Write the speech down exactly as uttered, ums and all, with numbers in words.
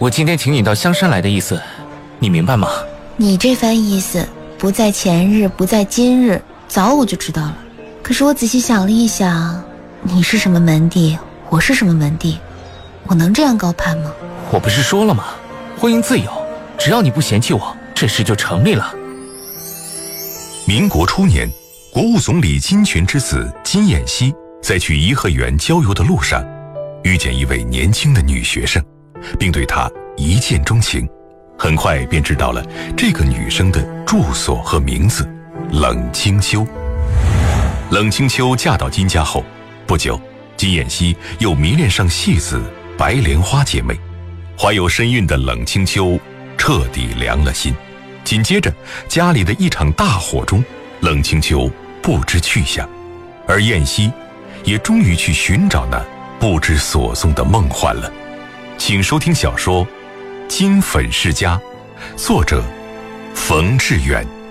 我今天请你到香山来的意思，你明白吗？ 你这番意思，不在前日，不在今日，早我就知道了。可是我仔细想了一想，你是什么门第，我是什么门第，我能这样高攀吗？ 我不是说了吗？婚姻自由，只要你不嫌弃我，这事就成立了。 民国初年，国务总理金泉之子金衍锡在去颐和园郊游的路上，遇见一位年轻的女学生，并对她一见钟情，很快便知道了这个女生的住所和名字冷清秋。冷清秋嫁到金家后不久，金衍锡又迷恋上戏子白莲花姐妹，怀有身孕的冷清秋彻底凉了心。紧接着家里的一场大火中，冷清秋不知去向，而衍锡也终于去寻找那不知所踪的梦幻了。请收听小说《金粉世家》，作者冯志远。